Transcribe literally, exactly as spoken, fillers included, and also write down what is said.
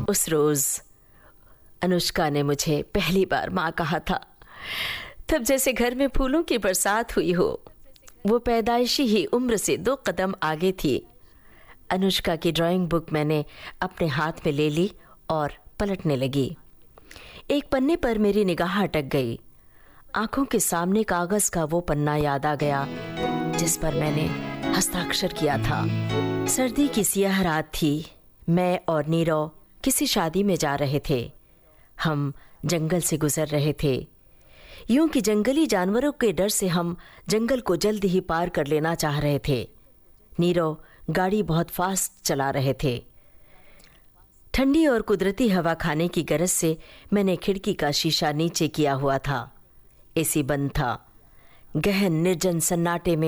उस रोज अनुष्का ने मुझे पहली बार माँ कहा था, तब जैसे घर में फूलों की बरसात हुई हो। वो पैदाइशी ही उम्र से दो कदम आगे थी। अनुष्का की ड्राइंग बुक मैंने अपने हाथ में ले ली और पलटने लगी। एक पन्ने पर मेरी निगाह अटक गई। आंखों के सामने कागज का वो पन्ना याद आ गया जिस पर मैंने हस्ताक्षर किया था। सर्दी की सियाह रात थी। मैं और नीरव किसी शादी में जा रहे थे। हम जंगल से गुजर रहे थे। यूं कि जंगली जानवरों के डर से हम जंगल को जल्द ही पार कर लेना चाह रहे थे। नीरव गाड़ी बहुत फास्ट चला रहे थे। ठंडी और कुदरती हवा खाने की गरज से मैंने खिड़की का शीशा नीचे किया हुआ था। एसी बंद था। गहन निर्जन सन्नाटे में